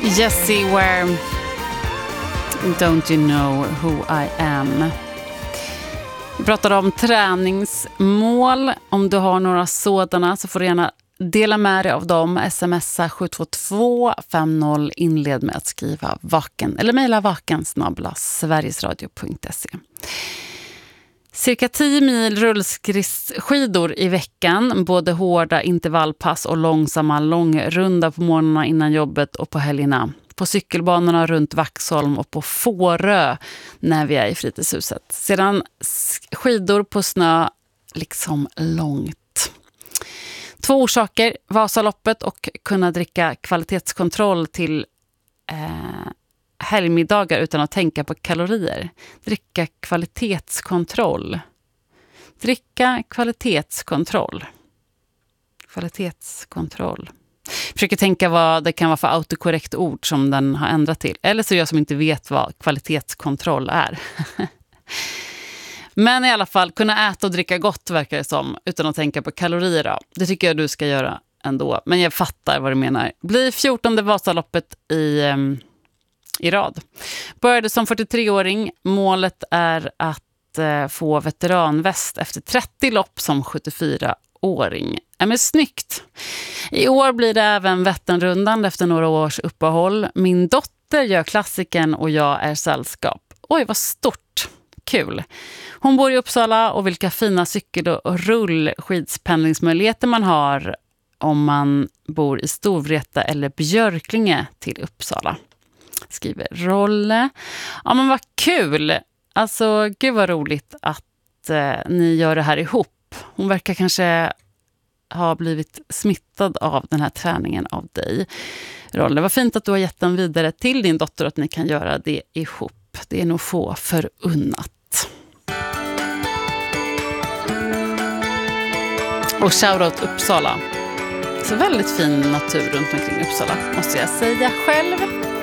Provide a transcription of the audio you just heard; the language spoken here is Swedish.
Jessie Ware, Don't you know who I am. Vi pratade om träningsmål. Om du har några sådana så får du gärna dela med dig av dem. Smsa 72250, inled med att skriva vaken eller mejla vaken@sverigesradio.se. Cirka 10 mil rullskridskidor i veckan, både hårda intervallpass och långsamma långrunda på morgnarna innan jobbet och på helgerna. På cykelbanorna runt Vaxholm och på Fårö när vi är i fritidshuset. Sedan skidor på snö liksom långt. 2 orsaker, Vasaloppet och kunna dricka kvalitetskontroll till helgmiddagar utan att tänka på kalorier. Dricka kvalitetskontroll. Dricka kvalitetskontroll. Kvalitetskontroll. Försöker tänka vad det kan vara för autokorrekt ord som den har ändrat till. Eller så jag som inte vet vad kvalitetskontroll är. Men i alla fall, kunna äta och dricka gott verkar det som, utan att tänka på kalorier då. Det tycker jag du ska göra ändå. Men jag fattar vad du menar. Blir 14:e Vasaloppet i rad. Började som 43-åring. Målet är att få veteranväst efter 30 lopp som 74-åring. Men snyggt. I år blir det även Vätternrundan efter några års uppehåll. Min dotter gör klassiken och jag är sällskap. Oj, vad stort. Kul. Hon bor i Uppsala och vilka fina cykel- och rullskidspendlingsmöjligheter man har om man bor i Storvreta eller Björklinge till Uppsala. Skriver Rolle. Ja, men vad kul. Alltså, gud vad roligt att ni gör det här ihop. Hon verkar kanske ha blivit smittad av den här träningen av dig, Rolle. Vad fint att du har gett den vidare till din dotter, att ni kan göra det ihop. Det är nog få förunnat. Och shoutout Uppsala. Så väldigt fin natur runt omkring Uppsala, måste jag säga själv.